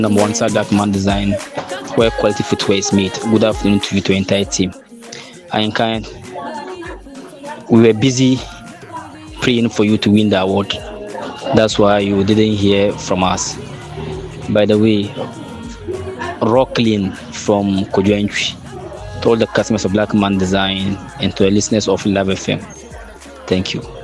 number one South Black Man Design, where quality footwear is made. Good afternoon to you, to the entire team. And kind, we were busy praying for you to win the award. That's why you didn't hear from us. By the way, Rocklin from Kojoentry, to all the customers of Black Man Design and to the listeners of Love FM. Thank you.